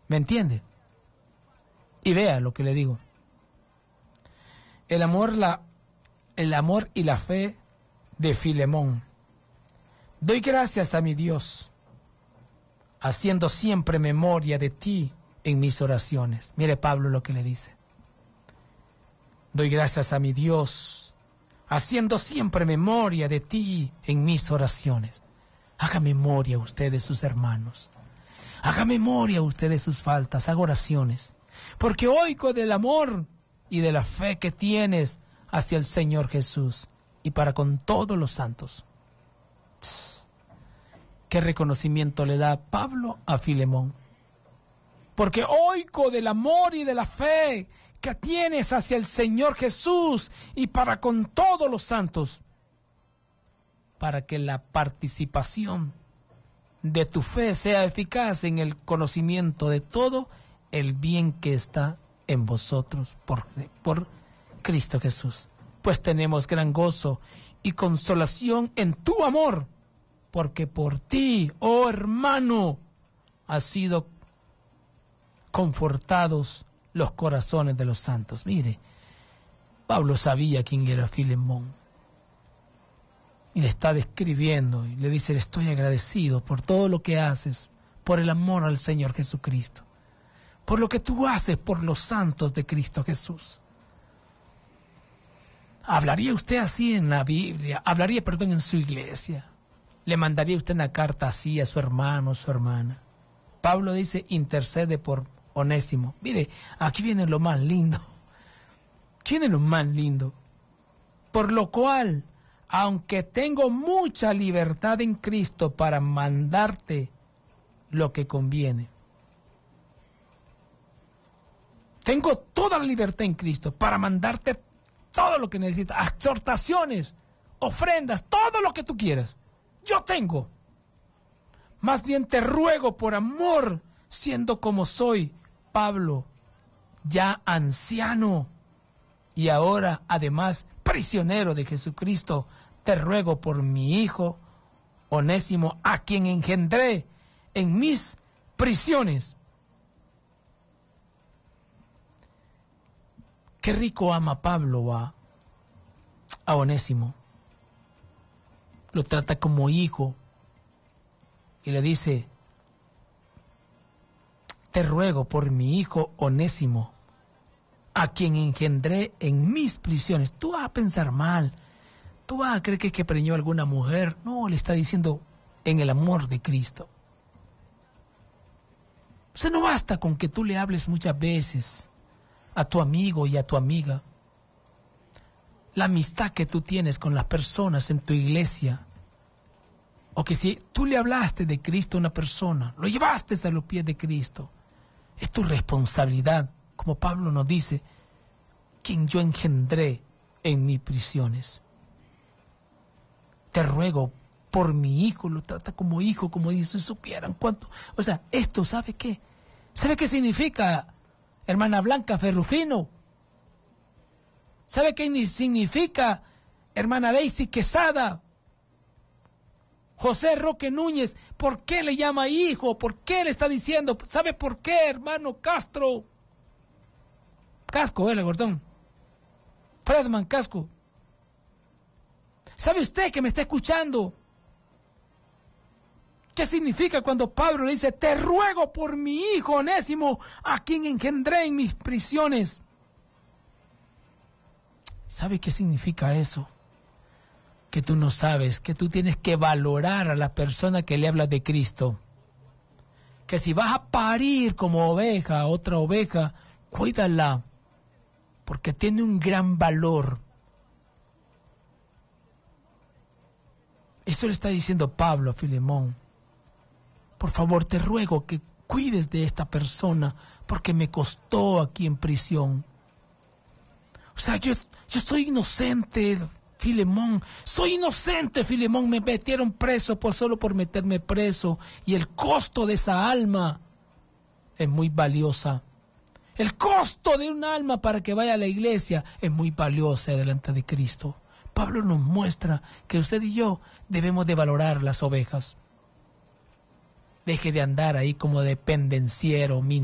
¿Me entiende? Y vea lo que le digo. El amor y la fe de Filemón. Doy gracias a mi Dios, haciendo siempre memoria de ti en mis oraciones. Mire Pablo lo que le dice. Doy gracias a mi Dios, haciendo siempre memoria de ti en mis oraciones. Haga memoria usted de sus hermanos. Haga memoria usted de sus faltas. Haga oraciones. Porque oigo del amor y de la fe que tienes hacia el Señor Jesús y para con todos los santos. ¿Qué reconocimiento le da Pablo a Filemón? Porque oigo del amor y de la fe que tienes hacia el Señor Jesús y para con todos los santos, para que la participación de tu fe sea eficaz en el conocimiento de todo el bien que está en vosotros por Cristo Jesús. Pues tenemos gran gozo y consolación en tu amor, porque por ti, oh hermano, han sido confortados los corazones de los santos. Mire, Pablo sabía quién era Filemón. Y le está describiendo y le dice, le estoy agradecido por todo lo que haces, por el amor al Señor Jesucristo, por lo que tú haces por los santos de Cristo Jesús. ¿Hablaría usted así en la Biblia? ¿Hablaría, en su iglesia? ¿Le mandaría usted una carta así a su hermano o su hermana? Pablo dice, intercede por Onésimo. Mire, aquí viene lo más lindo. Aquí viene lo más lindo. Por lo cual, aunque tengo mucha libertad en Cristo para mandarte lo que conviene. Tengo toda la libertad en Cristo para mandarte todo lo que necesitas. Exhortaciones, ofrendas, todo lo que tú quieras. Yo tengo. Más bien te ruego por amor, siendo como soy, Pablo, ya anciano y ahora además prisionero de Jesucristo, te ruego por mi hijo Onésimo, a quien engendré en mis prisiones. Qué rico ama Pablo a Onésimo. Lo trata como hijo y le dice, te ruego por mi hijo Onésimo, a quien engendré en mis prisiones. Tú vas a pensar mal, tú vas a creer que preñó a alguna mujer. No, le está diciendo en el amor de Cristo. O sea, no basta con que tú le hables muchas veces a tu amigo y a tu amiga. La amistad que tú tienes con las personas en tu iglesia, o que si tú le hablaste de Cristo a una persona, lo llevaste a los pies de Cristo, es tu responsabilidad, como Pablo nos dice, quien yo engendré en mis prisiones. Te ruego por mi hijo, lo trata como hijo, como si supieran cuánto. O sea, esto, ¿sabe qué? ¿Sabe qué significa, hermana Blanca Ferrufino? ¿Sabe qué significa, hermana Daisy Quesada? José Roque Núñez, ¿por qué le llama hijo? ¿Por qué le está diciendo? ¿Sabe por qué, hermano Castro? Casco, Gordón. Fredman Casco. ¿Sabe usted que me está escuchando? ¿Qué significa cuando Pablo le dice, te ruego por mi hijo Onésimo, a quien engendré en mis prisiones? ¿Sabe qué significa eso? Que tú no sabes, que tú tienes que valorar a la persona que le habla de Cristo. Que si vas a parir como oveja, otra oveja, cuídala, porque tiene un gran valor. Eso le está diciendo Pablo a Filemón. Por favor, te ruego que cuides de esta persona, porque me costó aquí en prisión. O sea, yo soy inocente, Filemón. Soy inocente, Filemón. Me metieron preso solo por meterme preso. Y el costo de esa alma es muy valiosa. El costo de un alma para que vaya a la iglesia es muy valiosa delante de Cristo. Pablo nos muestra que usted y yo debemos de valorar las ovejas. Deje de andar ahí como de pendenciero,